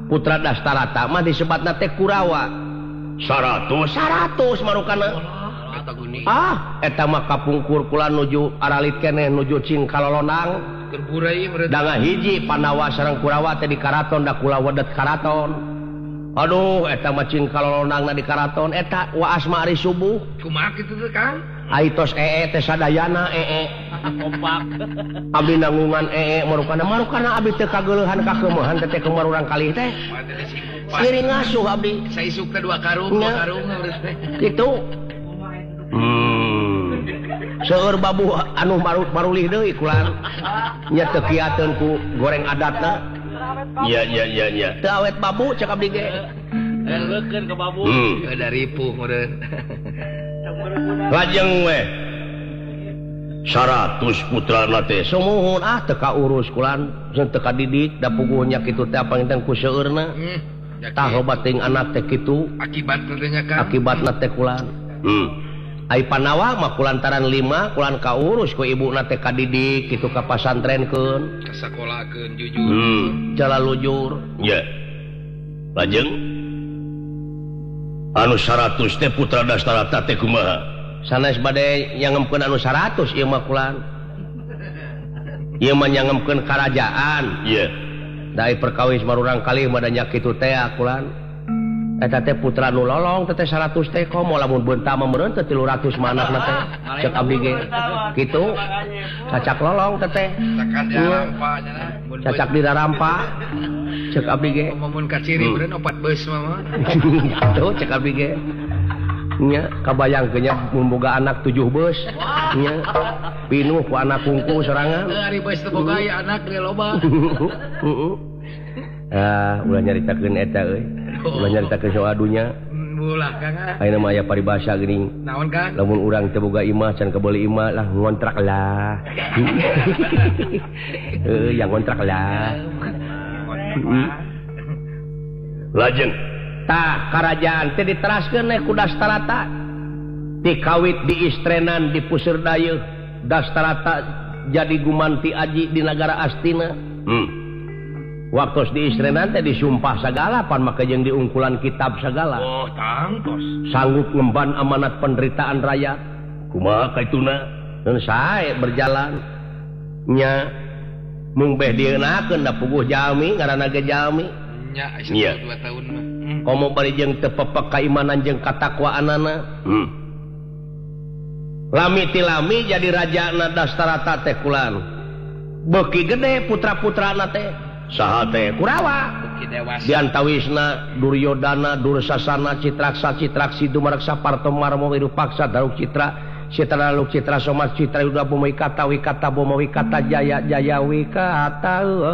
Putra Dastarata mah disebatna teh Kurawa 100 marukana eta mah kapungkur kula nuju aralit keneh nuju cing kalolonang danga hiji Pandawa sareng Kurawa teh di karaton da kula wedet karaton aduh eta mah cing kalolonangna di karaton eta waas mah ari subuh kumaha kitu teh Kang aitos teh sadayana kompak abdi nanggungan marukana abdi teu kageulehan kakeumehan teh kemar urang kalih teh iri ngasuh abdi saisuk teh 2 karung kitu seueur babu anu marulih deui kulan nya teu kiateun ku goreng adatna iya teu awet babu cek abdi ge leukeun ke babu da ripuh meureun lajeng we 100 putrana teh sumuhun teu kaurus kulan teu kadidik da puguhnya kitu teh panginten ku seueurna tah loba teuing anak teh kitu akibatna teh kulan ai Pandawa mah kulantaran 5 kulan kaurus ku ibuna teh kadidik kitu ka pasantrenkeun ka sakolakeun jujur jala lujur nya lajeng anu 100 teh putra Dastarata teh kumaha sanes bade nyangemkeun anu 100 ieu mah kulan ieu mah nyangemkeun karajaan da perkawis marurang kalih mah da nya kitu teh kulan eta teh putra nu lolong teh 100 teh komo lamun beunta mah meureun teh 300 manakna teh cek abdi ge kitu cacak lolong teh cacak di darampa cek abdi ge mun kaciri meureun 4 beus mah kitu cek abdi ge nya kabayangkeun nya mun boga anak 7 beus nya pinuh ku anak kungku sorangan ari beus teh boga aya anak ge loba ulah nyaritakeun eta euy ulah nyaritakeun soal dunya ulah Kang ayeuna mah aya paribasa geuning naon Kang lamun urang teu boga imah can kebeuli imah lah ngontrak lah yang ngontrak lah lajeng tah karajaan teh diteraskeun ku Dastarata dikawit di istrenan di puseur dayeuh Dastarata jadi gumanti aji di nagara Astina waktu di istrenan teh disumpah sagala pan make jeung diungkulan kitab sagala tangtos sanggup ngemban amanat penderitaan rakyat kumaha kaituna dan sae berjalan nya mung beh dieunakeun da puguh jalmi ngaranna ge jalmi nya 2 tahun mah komo bari jeung teu pepek kaimanan jeung katakwaanana lami ti lami jadi rajana Dastarata teh kulan beuki gede putra-putrana teh saha teh Kurawa diantawisna Duryodana Dursasana Citraksa Citraksi Dumareksa Partomarmo Wirupaksa Daruk Citra Citra Luk Citra Somas Citra Yuda Boma Wikata Wikata Boma Wikata Jaya Jaya Wikata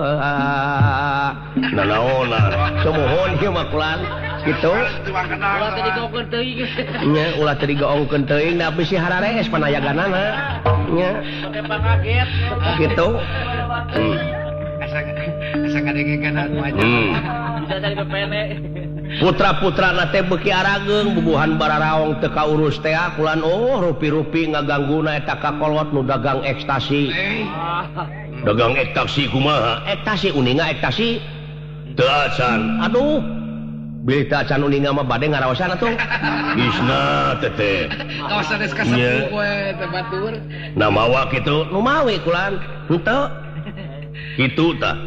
nanaona sumuhun ieu mah kulan kitu ulah teh digaongkeun teuing nya ulah teh digaongkeun teuing da bisi hararees panayaganana nya kaget kitu asa ngadengekeun anu aja bisa dari pepene putra-putrana teh beuki arageung bubuhan bararaong teu kaurus teh kulan rupi-rupi ngagangguna eta kakolot nu dagang ekstasi dagang ekstasi kumaha ekstasi uninga ekstasi teu acan aduh bilih teu acan uninga mah bade ngaraosan atuh geusna teh kawasan geus kasepuh we teh batur na mawa kitu nu mawi kulan henteu kitu tah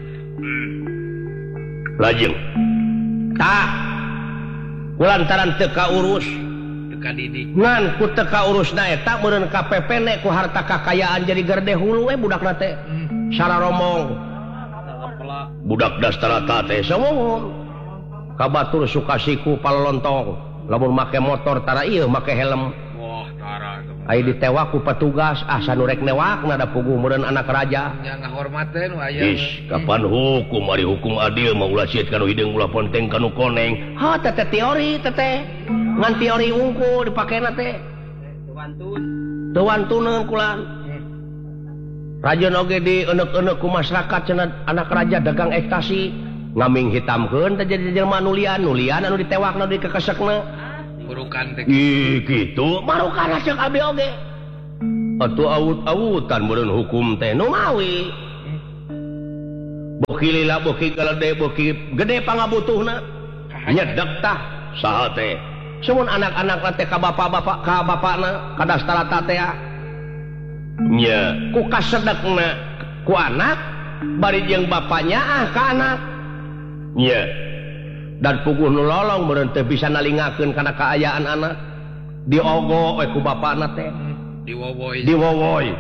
lajeng tak kulantaran teu kaurus teu kadidik ngan ku teu kaurusna eta meureun kapepene ku harta kakayaan jadi gerde hulu we budakna teh sararomong budak Dastarata teh samohon kabatur sukasiku palolontong lamun make motor tara ieu make helm wah tara ai ditewak ku petugas asa nu rek newakna da puguh meureun anak raja nya ngahormateun aya kapan hukum ari hukum adil mah ulah sieun kanu hideung ulah ponteng kanu koneng ha teh teori teh ngan teori unggul dipakena teh teu wantuneun kulan raja oge di euneuk-euneuk ku masyarakat cenah anak raja dagang ekstasi ngaming hitamkeun teh jadi jelema nulian anu ditewakna di kekesekna burukan teh kitu marukana ceuk abdi oge atuh awut-awutan meureun hukum teh nu mawi Beuki lila beuki galede beuki gede pangabutuhna nyedek tah saha teh samun anak-anak teh ka bapak-bapak ka bapakna ka dastarata teh nya ku kasedekna ku anak bari jeung bapaknya ka anak nya dan puguh nu lolong meureun teu bisa nalingakeun kana kaayaan anak diogo we ku bapakna teh diwowoy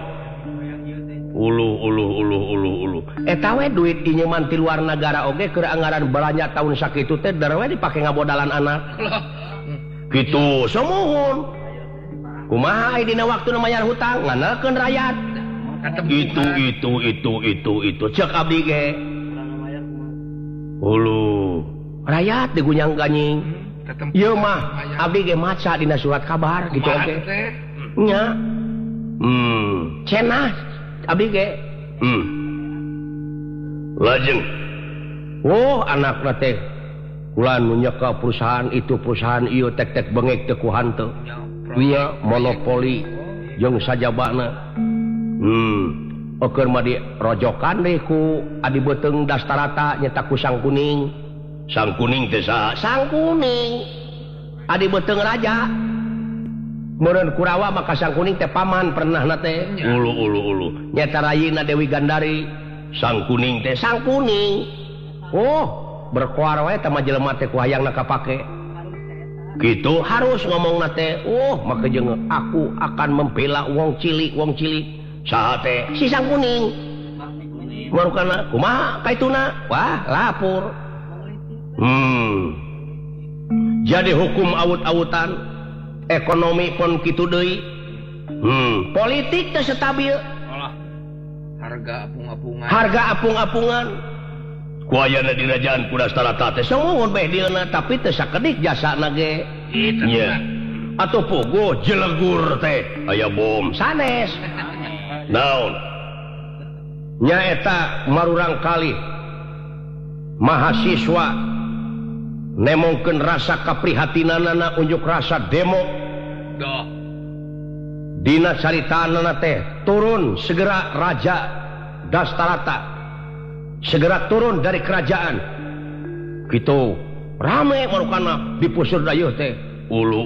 ulu eta we duit ieu mah ti luar negara oge keur anggaran belanja tahun sakitu teh dar we dipake ngabodalan anak kitu samuhun kumaha dina waktu mayar hutang nganakeun rakyat itu cek abdi ge ulu rakyat digunyang ganying ieu mah abdi ge maca dina surat kabar gitu oge nya cenah abdi ge lajeng anakna teh ulah nu nyeka perusahaan itu perusahaan ieu tek-tek bengek teu ku hanteu nya monopoli jeung sajabana keur mah dirojokan deui ku adi beuteung dastarata nyata ku Sang Kuning teh saha Sang Kuning adi beuteung raja meureun Kurawa maka Sang Kuning teh paman pernahna teh ulu nyata rayina Dewi Gandari Sang Kuning teh Sang Kuning berkoar wae teh mah jelema teh ku hayangna kapake kitu harus ngomongna teh maka jeung aku akan membela wong cilik saha teh si Sang Kuning marukana kumaha kaituna wah lapor jadi hukum awut-awutan ekonomi pun kitu deui politik teu stabil harga apung-apungan ku ayana di Rajaan Kudastarata teh samuhun bae dieuna tapi teu sakedik jasana ge nya atuh puguh jelegur teh aya bom sanes naon nya eta marurang kali mahasiswa nemongkeun rasa kaprihatinanana unjuk rasa demo dina caritaanana teh turun segera Raja Dastarata segera turun dari kerajaan gitu rame marukana di puseur dayeuh teh ulu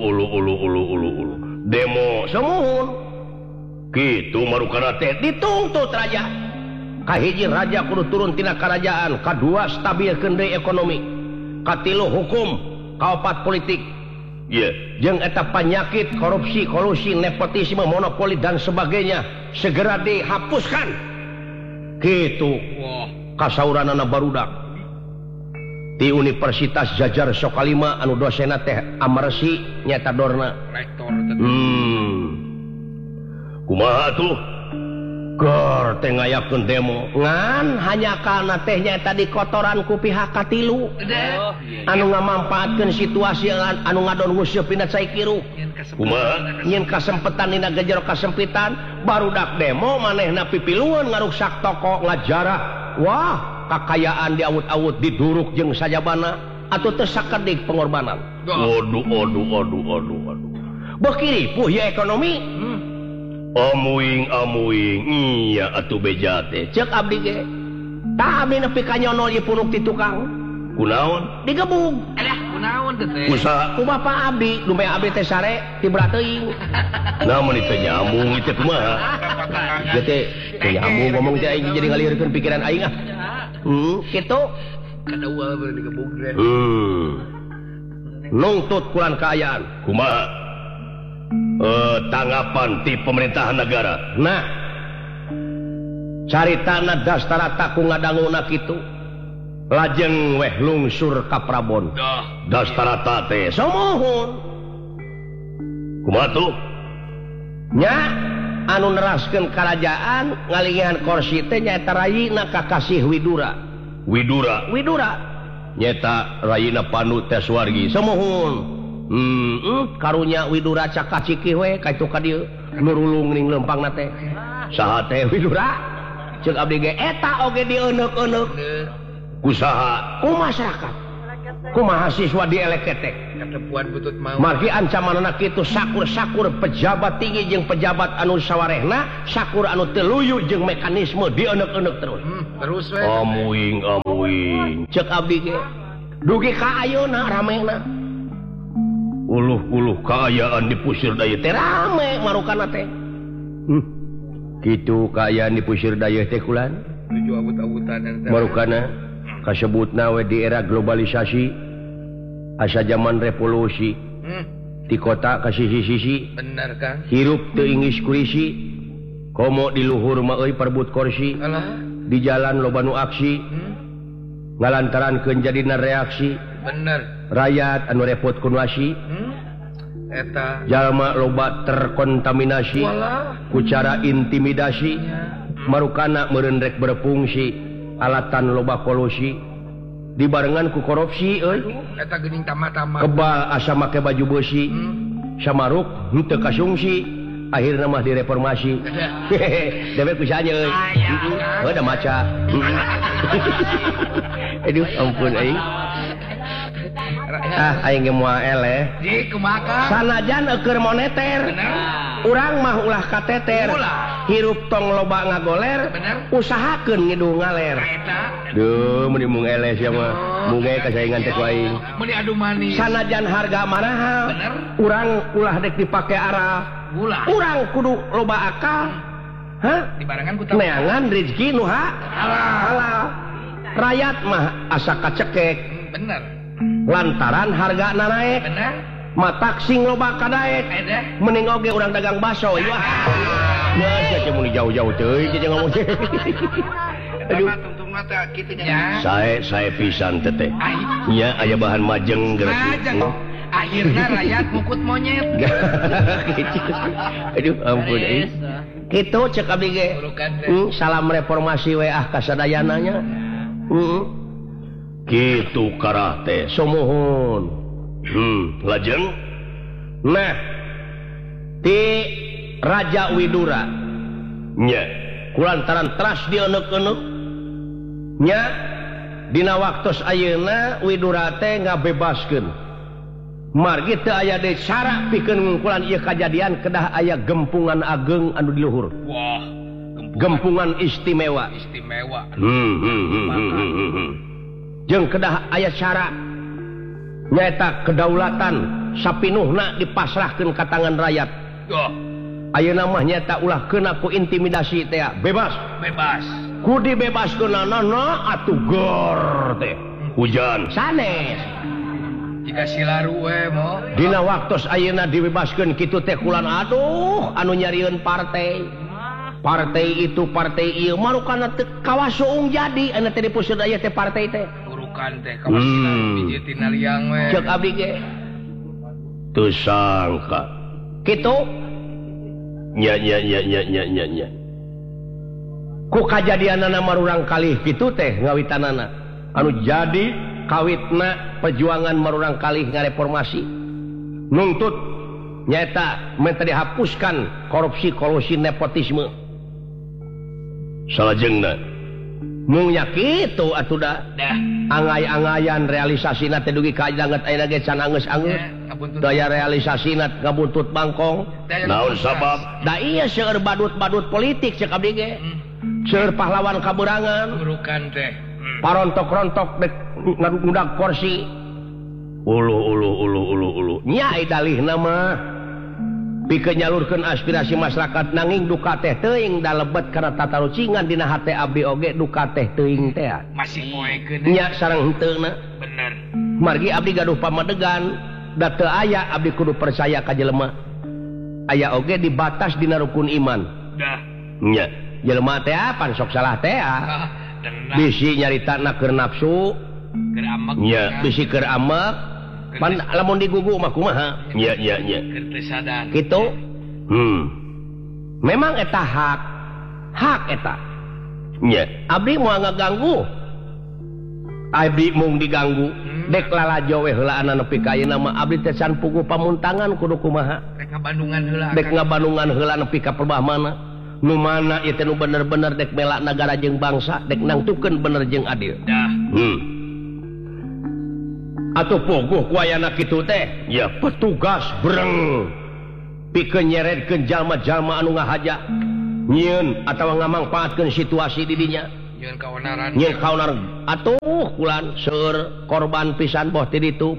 demo samuhun kitu marukana teh dituntut raja kahiji raja kudu turun tina kerajaan kadua stabilkeun deui ekonomi katilu hukum kaopat politik jeung eta penyakit korupsi kolusi nepotisme monopoli dan sebagainya segera dihapuskan kitu kasauranana barudak di Universitas Jajar Sokalima anu dosena teh Amarsi nyata dorna rektor kumaha tuh keur teh ngayakeun demo ngan hanya kana teh nyata dikotoran ku pihak katilu anu ngamampaatkeun situasi anu ngadon nguseup dina cai kiru kumaha nyin kasempetan dina gejero kasempitan barudak demo manehna pipilueun ngaruksak toko ngajarah wah kakayaan diawut-awut diduruk jeung sajabana atuh teu sakedik pengorbanan waduh beuki ripuh ya ekonomi amuing iya atuh beja teh ceuk abdi ge tah abdi nepi ka nyono ieu punuk ti tukang kunaon digebug kunaon teh usaha ku bapak abdi dumeh abdi teh sare tibra teuing namun itu nyambung itu kumaha ge teh nyambung ngomong teh aing jadi ngalirkeun pikiran aing kitu kadua bae digebug teh nuntut kurang kaayaan kumaha tanggapan ti pemerintahan negara nah caritana Dastarata ku ngadanguna kitu lajeng weh lungsur ka Prabon Dastarata teh samuhun kumaha tuh nya anu neraskeun karajaan ngalingihan kursi teh nyaeta rayina Kakasih Widura nyaeta rayina Panu Teswargi samuhun karunya Widura cakaciki we kaitu ka dieu nurulung ning lempangna teh saha teh Widura ceuk abdi ge eta oge dieuneuk-euneuk ku saha ku masyarakat ku mahasiswa dielek-etek katepuan butut mau margi ancamanna kitu sakur-sakur pejabat tinggi jeung pejabat anu sawarehna sakur anu teu luyu jeung mekanisme dieuneuk-euneuk terus Terus we. Amuing. Cek abdi ge. Dugi ka ayeuna ramena. Uluh kaayaan di pusir daya teh rame marukana teh. Kitu kaayaan di pusir daya teh kulan. Tujuh abut-abutan yang marukana kasebutna we di era globalisasi. Asa zaman revolusi. Di kota ka sisi-sisi. Bener Kang. Hirup teu ingis kurisi. Komo di luhur mah euy perebut kursi. Alah. Di jalan loba nu aksi. Ngalantarankeun jadina reaksi. Bener. Rakyat anu repot ku wasi. Eta jalma loba terkontaminasi ku cara intimidasi. Marukana meureun rek berfungsi alatan loba kolusi dibarengan ku korupsi euy. Eta geuning tama-tama. Kebal asa make baju besi. Samaruk henteu kasungsi. Akhirna mah direformasi. Dewek bisa aja euy. Heuh da maca. Aduh ampun aing. Aing ge moal eleh. Ji kumaha? Sanajan keur moneter. Urang mah ulah kateter. Hirup tong loba ngagoler. Usahakeun ngidung ngaler. Duh mun mung eleh sia mah. Munge kasaingan teh ku aing. Mun adu manis. Sanajan harga mahal. Urang ulah dek dipake arah. Urang kudu loba akal. Hah? Dibarengan ku neangan rezeki nu halal. Rakyat mah asa kacekek. Bener. Lantaran harga naik. Bener. Matak sing loba kadaek. Mending oge urang dagang baso. Wah. Ya sia mun jauh-jauh teuy kita ngomong. Aduh. Tungtungna teh kitu nya. Sae pisan teh teh. Nya aya bahan majeng geus. Akhirnya rakyat mukut monyet. Aduh ampun euy. Kitu cek abdi ge. Salam reformasi we kasadayana nya. Kitu karah teh somohon. Lajeng. Nah. Ti Raja Widura. Nya. Kulantaran teras dieuneup-eunup. Nya. Dina waktos ayeuna Widura teh ngabebaskeun. Margi teu aya deui cara pikeun ngungkulan ieu kajadian kedah aya gempungan ageng anu di luhur. Wah, gempungan istimewa. Jeung kedah aya cara nyaeta kedaulatan sapinuhna dipasrahkeun ka tangan rakyat. Ayeuna mah nyaeta ulah keuna ku intimidasi teh bebas. Ku dibebaskeunana atuh gor teh. Hujan sanes. Jika silaru we mo. Dina waktos ayeuna dibebaskeun kitu teh kulan aduh anu nyarieun partai. Partai itu partai ieu marukana teu kawasuung jadi anu teh di puseur aya teh partai teh. Urukan teh kawasinan hiji tina liang we. Ceuk abdi ge. Teu sangka. Kitu nya. Ku kajadianana marurang kalih kitu teh ngawitanana. Anu jadi kawitna perjuangan marurang kalih ngareformasi nuntut nyaeta minta dihapuskan korupsi kolusi nepotisme salajengna mung nya kitu atuh da angay-angayan realisasina teh dugi ka janget ayeuna ge can angeus-angeus daya realisasina ngabuntut bangkong naon sabab da ieu seueur badut-badut politik cek abdi ge seueur pahlawan kaberangan urukan teh parontok-rontok dek ngudag kursi ulu nya dalihna mah pikeun nyalurkeun aspirasi masyarakat nanging duka teh teuing da lebet kana tatarucingan dina hate abdi oge duka teh teuing teh masih poekeun nya sareng henteuna bener margi abdi gaduh pamadegan da teu aya abdi kudu percaya ka jelema aya oge dibatas dina rukun iman nya jelema teh pan sok salah teh bisi nyaritana keur nafsu keur amek nya bisi keur amek pan lamun digugu mah kumaha nya keur teu sadar kitu memang eta hak eta nya abdi moal ngaganggu abdi mung diganggu dek lalajo we heulaana nepi ka ayeuna mah abdi teh can puguh pamuntangan kudu kumaha dek ngabandungan heula dek ngabandungan heula nepi ka perbah mana nu mana ieu teh nu bener-bener dek bela nagara jeung bangsa dek nangtukeun bener jeung adil atuh puguh ku ayana kitu teh ya petugas bereng pikeun nyeredkeun jalma-jalma anu ngahaja nyieun atawa ngamangpaatkeun situasi di dinya atuh korban pisan boh itu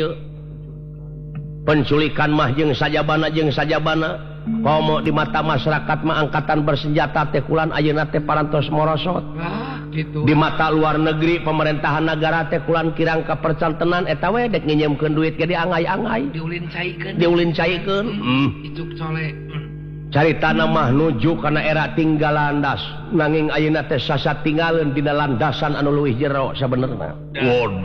penculikan mah jeung saja bana komo di mata masyarakat mah angkatan bersenjata teh kulan ayeuna teh parantos morosot di mata luar negeri pemerintahan negara teh kulan kirang kapercantenan eta we dek nginjemkeun duit ge diangai-angai diulin caikeun caritana mah nuju kana era tinggal landas nanging ayeuna teh sasa tinggaleun dina landasan anu leuwih jero sabenerna.